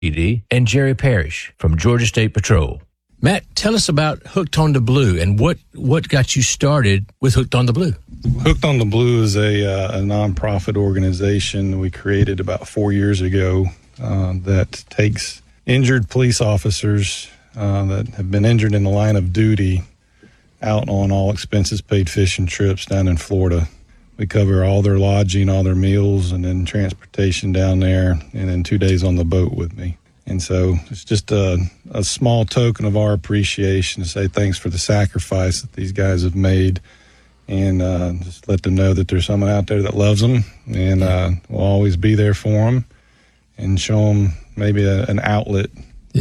PD, and Jerry Parrish from Georgia State Patrol. Matt, tell us about Hooked on the Blue and what got you started with Hooked on the Blue. Hooked on the Blue is a nonprofit organization we created about 4 years ago that takes injured police officers that have been injured in the line of duty out on all expenses paid fishing trips down in Florida. We cover all their lodging, all their meals, and then transportation down there, and then 2 days on the boat with me. And so it's just a small token of our appreciation to say thanks for the sacrifice that these guys have made, and just let them know that there's someone out there that loves them, and will always be there for them, and show them maybe an outlet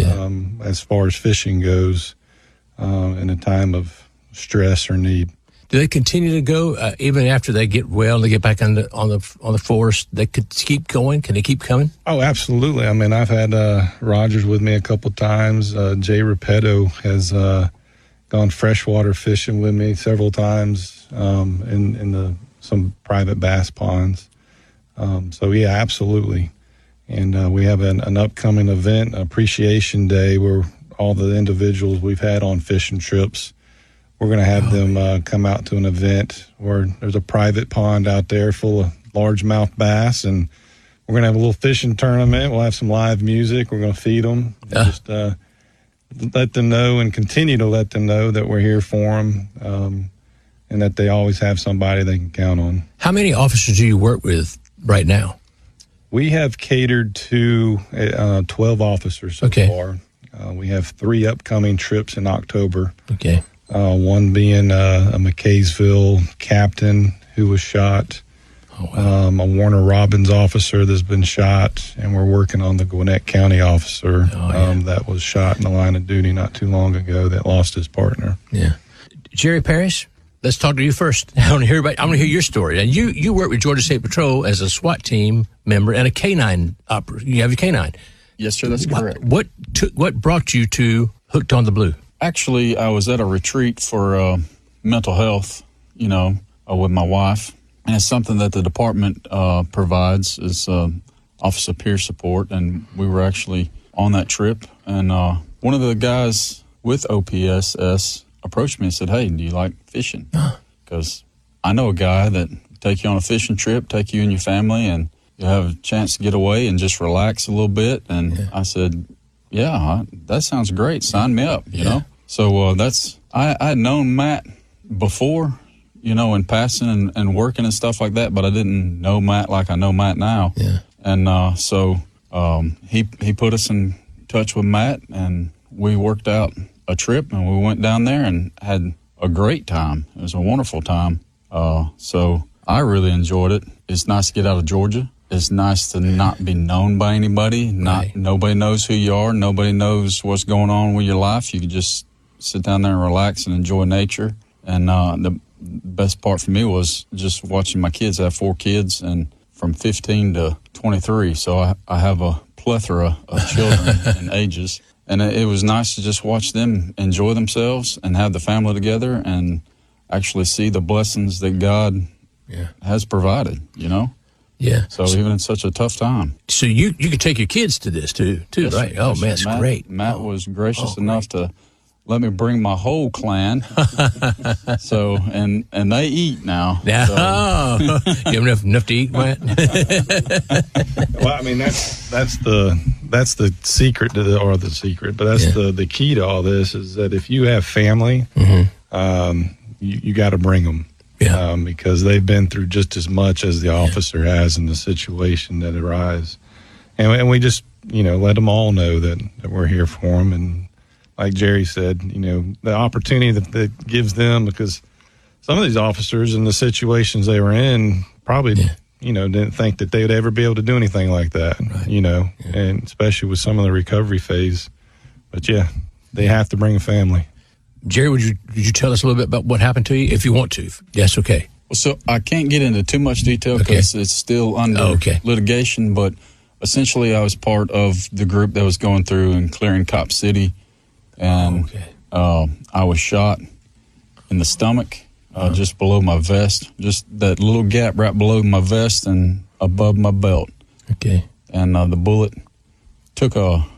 as far as fishing goes in a time of stress or need. Do they continue to go even after they get well and they get back on the force? They could keep going. Can they keep coming? Oh, absolutely. I mean, I've had Rogers with me a couple times. Jay Repetto has gone freshwater fishing with me several times in some private bass ponds. So yeah, absolutely. And we have an upcoming event, Appreciation Day, where all the individuals we've had on fishing trips, we're going to have them come out to an event where there's a private pond out there full of largemouth bass, and we're going to have a little fishing tournament. We'll have some live music. We're going to feed them. Just let them know and continue to let them know that we're here for them, and that they always have somebody they can count on. How many officers do you work with right now? We have catered to 12 officers so far. We have 3 upcoming trips in October. Okay. One being a McKaysville captain who was shot, a Warner Robins officer that's been shot, and we're working on the Gwinnett County officer that was shot in the line of duty not too long ago that lost his partner. Yeah. Jerry Parrish, let's talk to you first. I want to hear your story. And you work with Georgia State Patrol as a SWAT team member and a canine operator. You have your canine. Yes, sir. That's correct. What brought you to Hooked on the Blue? Actually, I was at a retreat for mental health, with my wife. And it's something that the department provides is officer peer support. And we were actually on that trip. And one of the guys with OPSS approached me and said, "Hey, do you like fishing?" Because I know a guy that take you on a fishing trip, take you and your family, and you have a chance to get away and just relax a little bit. And I said, "Yeah, that sounds great. Sign me up, you know?" So I had known Matt before, in passing and working and stuff like that, but I didn't know Matt like I know Matt now. Yeah. And so he put us in touch with Matt, and we worked out a trip, and we went down there and had a great time. It was a wonderful time. So I really enjoyed it. It's nice to get out of Georgia. It's nice to not be known by anybody. Nobody knows who you are. Nobody knows what's going on with your life. You can just sit down there and relax and enjoy nature. And the best part for me was just watching my kids. I have 4 kids, and from 15 to 23. So I have a plethora of children and ages. And it was nice to just watch them enjoy themselves and have the family together and actually see the blessings that God has provided, Yeah. So even in such a tough time. So you could take your kids to this too, yes, right? Oh, man, it's great. Matt was gracious enough to let me bring my whole clan. So, and they eat now. Yeah. So. You have enough to eat, Matt? Well, I mean, that's the secret to but that's the key to all this is that if you have family, you got to bring them. Yeah. Because they've been through just as much as the officer has in the situation that arises. And we just, let them all know that we're here for them. And like Jerry said, the opportunity that gives them, because some of these officers in the situations they were in probably, didn't think that they would ever be able to do anything like that, and especially with some of the recovery phase. But, they have to bring a family. Jerry, would you tell us a little bit about what happened to you, if you want to? Yes, okay. Well, so I can't get into too much detail because it's still under litigation, but essentially I was part of the group that was going through and clearing Cop City, and I was shot in the stomach, just below my vest, just that little gap right below my vest and above my belt. Okay. And the bullet took a